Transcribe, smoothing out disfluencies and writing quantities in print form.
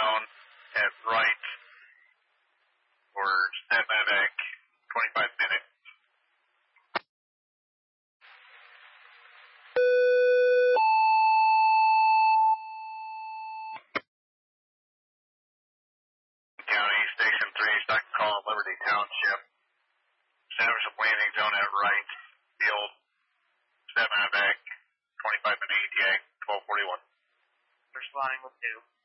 zone at Wright for StatMedevac, 25 minutes. County, Station 3, Stockton Call, Liberty Township. Establish a landing zone at Wright Field, StatMedevac, 25 minute ETA, 1241. Responding with 2.